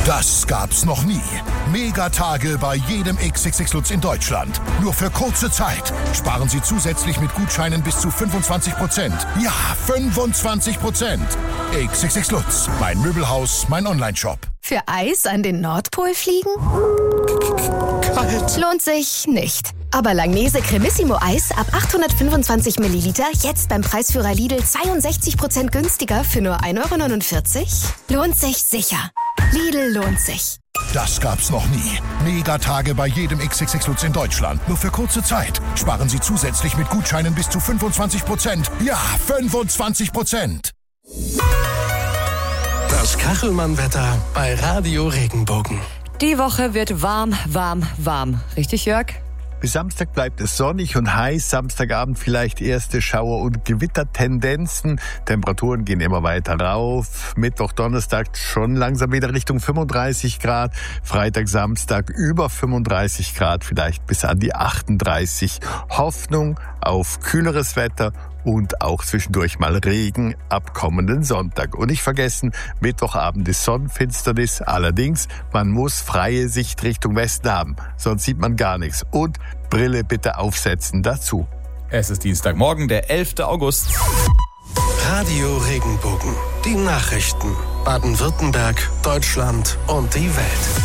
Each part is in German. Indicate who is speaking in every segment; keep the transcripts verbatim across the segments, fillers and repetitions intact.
Speaker 1: Das gab's noch nie. Megatage bei jedem X X X Lutz in Deutschland. Nur für kurze Zeit. Sparen Sie zusätzlich mit Gutscheinen bis zu fünfundzwanzig Prozent. Ja, fünfundzwanzig Prozent. X X X Lutz. Mein Möbelhaus, mein Onlineshop.
Speaker 2: Für Eis an den Nordpol fliegen?
Speaker 1: Kalt.
Speaker 2: Lohnt sich nicht. Aber Langnese Cremissimo Eis ab achthundertfünfundzwanzig Milliliter jetzt beim Preisführer Lidl zweiundsechzig Prozent günstiger für nur ein Euro neunundvierzig? Lohnt sich sicher. Lidl lohnt sich.
Speaker 1: Das gab's noch nie. Megatage bei jedem X X X Lutz in Deutschland. Nur für kurze Zeit. Sparen Sie zusätzlich mit Gutscheinen bis zu fünfundzwanzig Prozent. Ja, fünfundzwanzig Prozent.
Speaker 3: Das Kachelmann-Wetter bei Radio Regenbogen.
Speaker 4: Die Woche wird warm, warm, warm. Richtig, Jörg?
Speaker 5: Bis Samstag bleibt es sonnig und heiß. Samstagabend vielleicht erste Schauer- und Gewittertendenzen. Temperaturen gehen immer weiter rauf. Mittwoch, Donnerstag schon langsam wieder Richtung fünfunddreißig Grad. Freitag, Samstag über fünfunddreißig Grad, vielleicht bis an die achtunddreißig. Hoffnung auf kühleres Wetter und auch zwischendurch mal Regen ab kommenden Sonntag. Und nicht vergessen, Mittwochabend ist Sonnenfinsternis. Allerdings, man muss freie Sicht Richtung Westen haben, sonst sieht man gar nichts. Und Brille bitte aufsetzen dazu.
Speaker 6: Es ist Dienstagmorgen, der elfter August.
Speaker 3: Radio Regenbogen. Die Nachrichten. Baden-Württemberg, Deutschland und die Welt.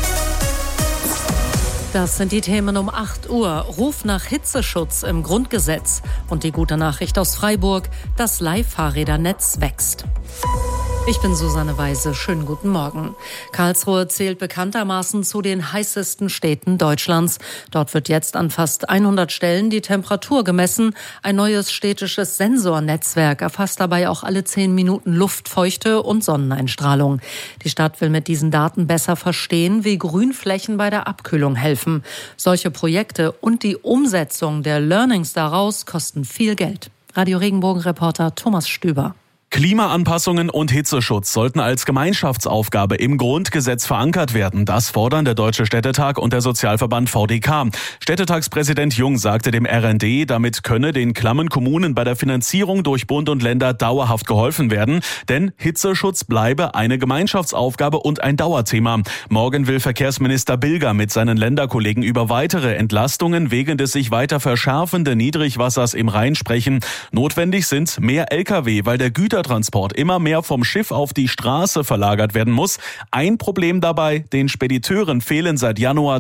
Speaker 7: Das sind die Themen um acht Uhr. Ruf nach Hitzeschutz im Grundgesetz. Und die gute Nachricht aus Freiburg, das Leihfahrrädernetz wächst. Ich bin Susanne Weise. Schönen guten Morgen. Karlsruhe zählt bekanntermaßen zu den heißesten Städten Deutschlands. Dort wird jetzt an fast hundert Stellen die Temperatur gemessen. Ein neues städtisches Sensornetzwerk erfasst dabei auch alle zehn Minuten Luftfeuchte und Sonneneinstrahlung. Die Stadt will mit diesen Daten besser verstehen, wie Grünflächen bei der Abkühlung helfen. Solche Projekte und die Umsetzung der Learnings daraus kosten viel Geld. Radio Regenbogen-Reporter Thomas Stüber.
Speaker 8: Klimaanpassungen und Hitzeschutz sollten als Gemeinschaftsaufgabe im Grundgesetz verankert werden. Das fordern der Deutsche Städtetag und der Sozialverband V D K. Städtetagspräsident Jung sagte dem R N D, damit könne den klammen Kommunen bei der Finanzierung durch Bund und Länder dauerhaft geholfen werden. Denn Hitzeschutz bleibe eine Gemeinschaftsaufgabe und ein Dauerthema. Morgen will Verkehrsminister Bilger mit seinen Länderkollegen über weitere Entlastungen wegen des sich weiter verschärfenden Niedrigwassers im Rhein sprechen. Notwendig sind mehr L K W, weil der Güter Transport immer mehr vom Schiff auf die Straße verlagert werden muss. Ein Problem dabei, den Spediteuren fehlen seit Januar